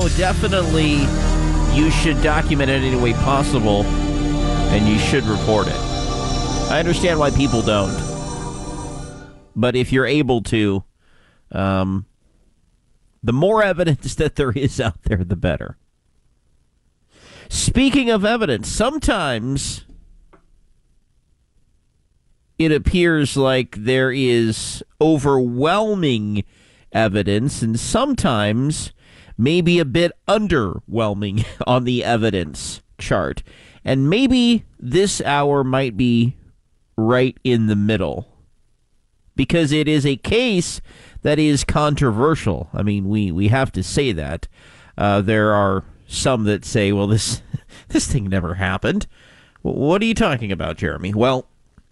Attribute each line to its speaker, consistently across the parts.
Speaker 1: no, definitely you should document it in any way possible, and you should report it. I understand why people don't. But if you're able to, the more evidence that there is out there, the better. Speaking of evidence, sometimes it appears like there is overwhelming evidence, and sometimes maybe a bit underwhelming on the evidence chart. And maybe this hour might be right in the middle, because it is a case that is controversial. I mean, we have to say that. There are some that say, well, this thing never happened. What are you talking about, Jeremy? Well,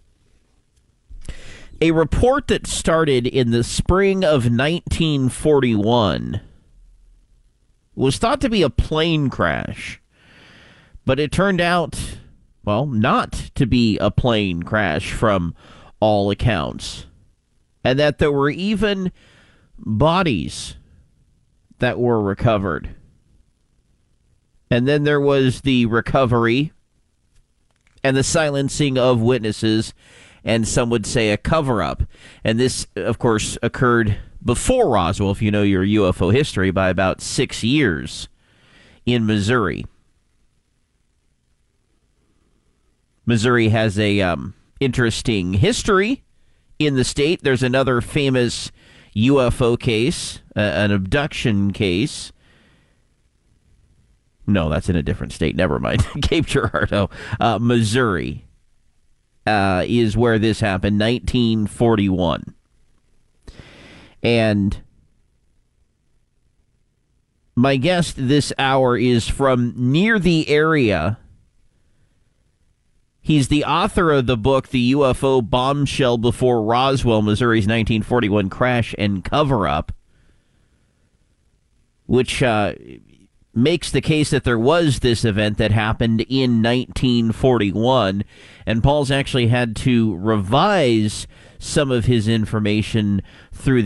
Speaker 1: a report that started in the spring of 1941 was thought to be a plane crash, but it turned out, well, not to be a plane crash from all accounts, and that there were even bodies that were recovered. And then there was the recovery and the silencing of witnesses, and some would say a cover-up. And this, of course, occurred before Roswell, if you know your UFO history, by about 6 years in Missouri. Missouri has a interesting history in the state. There's another famous UFO case, an abduction case. No, that's in a different state. Never mind. Cape Girardeau, Missouri, is where this happened, 1941. And my guest this hour is from near the area. He's the author of the book, The UFO Bombshell Before Roswell, Missouri's 1941 Crash and Cover-Up, which makes the case that there was this event that happened in 1941, and Paul's actually had to revise some of his information through